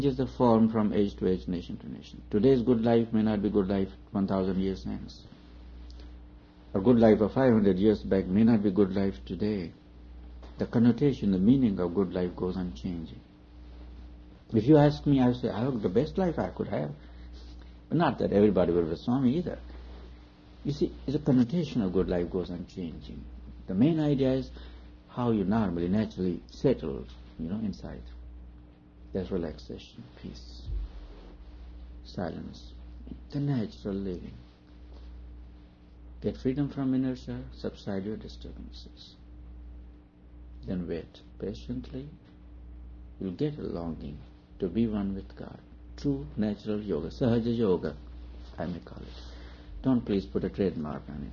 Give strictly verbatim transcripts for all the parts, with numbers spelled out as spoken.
Changes the form from age to age, nation to nation. Today's good life may not be good life one thousand years hence. A good life of five hundred years back may not be good life today. The connotation, the meaning of good life goes unchanging. If you ask me, I say, I have the best life I could have. But not that everybody will be Swami either. You see, the connotation of good life goes unchanging. The main idea is how you normally, naturally settle, you know, inside. There's relaxation, peace, silence, the natural living. Get freedom from inertia, subside your disturbances. Then wait patiently. You'll get a longing to be one with God. True natural yoga, Sahaja Yoga, I may call it. Don't please put a trademark on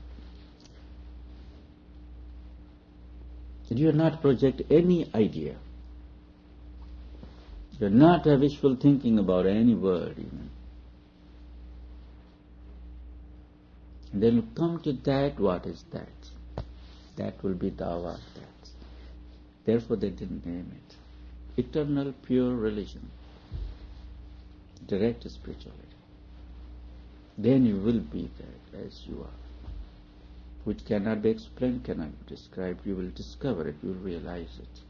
it. You are not project any idea. You are not a wishful thinking about any word even. And then you come to that, what is that? That will be Dawa, that. Therefore they didn't name it. Eternal pure religion. Direct spirituality. Then you will be that as you are. Which cannot be explained, cannot be described. You will discover it, you will realize it.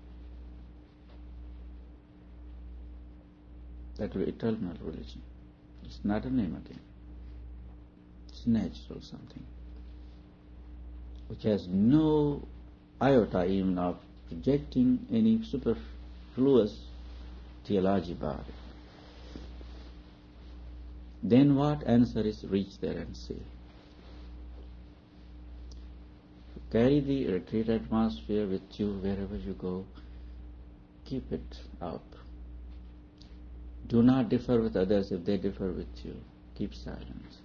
That will be eternal religion. It's not a name again. It's natural something. Which has no iota even of projecting any superfluous theology about it. Then what? Answer is reach there and see. Carry the retreat atmosphere with you wherever you go. Keep it up. Do not differ with others if they differ with you. Keep silent.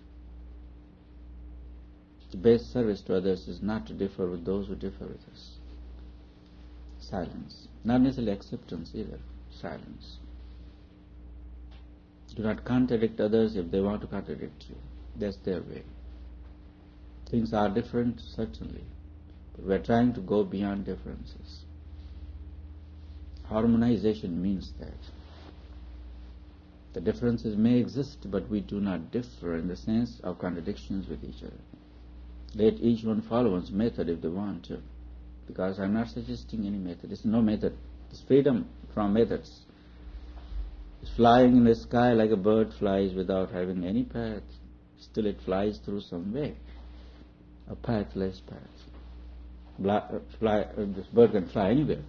The best service to others is not to differ with those who differ with us. Silence. Not necessarily acceptance either. Silence. Do not contradict others if they want to contradict you. That's their way. Things are different, certainly, but we're trying to go beyond differences. Harmonization means that. The differences may exist, but we do not differ in the sense of contradictions with each other. Let each one follow one's method if they want to, because I'm not suggesting any method. It's no method. It's freedom from methods. It's flying in the sky like a bird flies without having any path. Still it flies through some way, a pathless path. Bla- fly, uh, this bird can fly anywhere.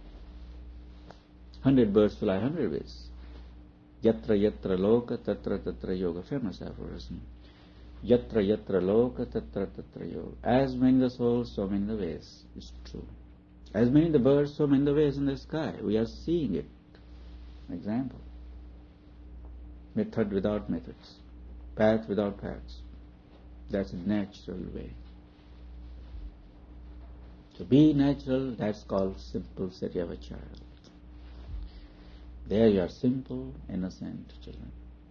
Hundred birds fly hundred ways. Yatra yatra loka tatra tatra yoga. Famous aphorism. Yatra yatra loka tatra tatra yoga. As many the souls, so many the ways. It's true. As many the birds, so many the ways in the sky. We are seeing it. Example. Method without methods. Path without paths. That's a natural way. To be natural, that's called simple set. You have a child. There you are simple, innocent children.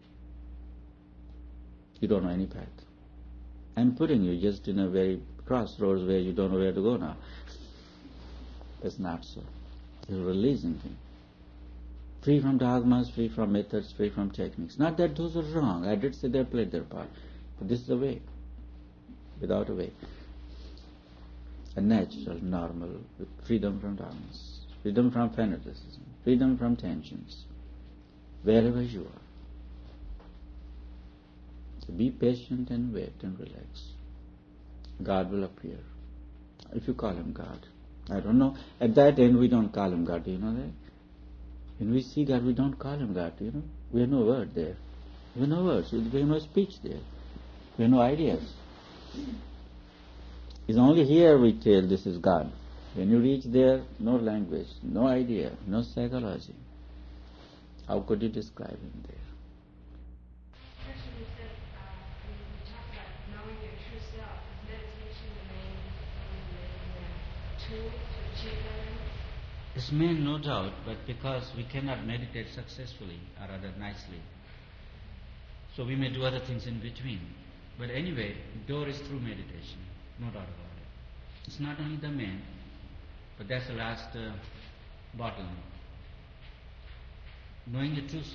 You don't know any path. I'm putting you just in a very crossroads where you don't know where to go now. That's not so. You're releasing him. Free from dogmas, free from methods, free from techniques. Not that those are wrong. I did say they played their part. But this is the way. Without a way. A natural, normal, with freedom from dogmas. Freedom from fanaticism. Freedom from tensions. Wherever you are. So be patient and wait and relax. God will appear. If you call him God. I don't know. At that end we don't call him God. Do you know that? When we see God, we don't call him God. Do you know? We have no word there. We have no words. We have no speech there. We have no ideas. It's only here we tell this is God. When you reach there, no language, no idea, no psychology. How could you describe him there? Actually, you said, uh, when you talk about knowing your true self, is meditation the main, the main uh, tool to achieve that? This may, no doubt, but because we cannot meditate successfully or rather nicely, so we may do other things in between. But anyway, door is through meditation, no doubt about it. It's not only the main, but that's the last uh, bottleneck. Knowing the true